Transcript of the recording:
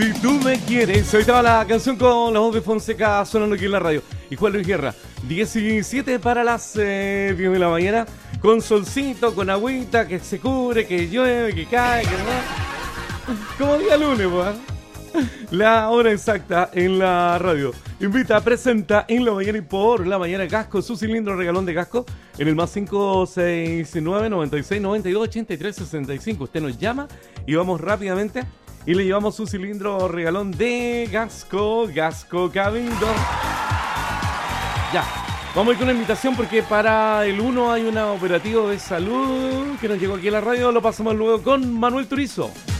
Si tú me quieres. Ahorita va la canción con la voz de Fonseca sonando aquí en la radio. Y Juan Luis Guerra. 17 para las 10 de la mañana. Con solcito, con agüita, que se cubre, que llueve, que cae, que no. Como día lunes, pues. La hora exacta en la radio. Invita, presenta en la mañana y por la mañana Gasco, su cilindro regalón de Gasco en el más 569 96 92 83 65. Usted nos llama y vamos rápidamente y le llevamos su cilindro regalón de Gasco Cabildo. Ya, vamos a ir con una invitación porque para el 1 hay un operativo de salud que nos llegó aquí a la radio. Lo pasamos luego con Manuel Turizo.